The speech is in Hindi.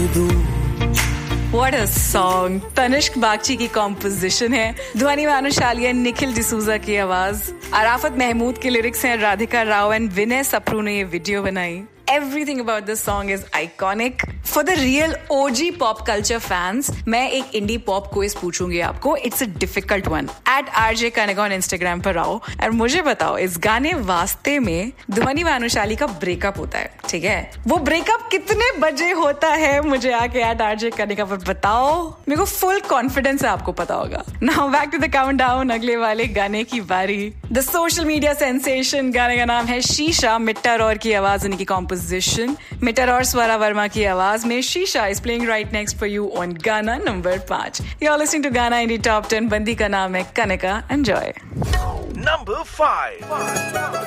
दूं। What a song! Tanishq Bagchi की कॉम्पोजिशन है, ध्वनि भानुशाली है, निखिल डिसूजा की आवाज, अराफत महमूद के लिरिक्स हैं, राधिका राव एंड विनय सप्रू ने ये वीडियो बनाई. Everything about this song is iconic. For the real OG pop culture fans, मैं एक इंडी पॉप क्विज पूछूंगी आपको. It's a difficult one. @RJ Kanika on Instagram पर आओ और मुझे बताओ इस गाने वास्ते में ध्वनि भानुशाली का ब्रेकअप होता है, ठीक है? वो ब्रेकअप कितने बजे होता है मुझे आके @RJ Kanika पर बताओ. मेरे को फुल कॉन्फिडेंस है आपको पता होगा. Now back to the countdown. अगले वाले गाने की बारी. The social media sensation गाने का नाम है शीशा. मिट्टा रॉर की आवाज उनकी कॉम्पोजिशन. मिटर और स्वरा वर्मा की आवाज में शीशा is playing right next for you on गाना नंबर 5. You're listening to गाना इंडी टॉप 10. बंदी का नाम है कनिका. Enjoy. Number 5.